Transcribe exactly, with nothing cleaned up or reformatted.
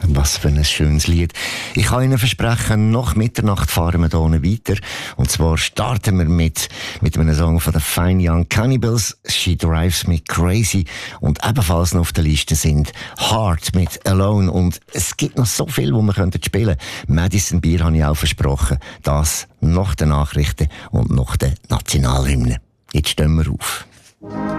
Was für ein schönes Lied. Ich kann Ihnen versprechen, nach Mitternacht fahren wir hier weiter. Und zwar starten wir mit, mit einem Song von den Fine Young Cannibals, She Drives Me Crazy. Und ebenfalls noch auf der Liste sind Heart mit Alone. Und es gibt noch so viel, wo wir könnten spielen. Madison Beer habe ich auch versprochen. Das nach den Nachrichten und nach den Nationalhymnen. Jetzt stehen wir auf.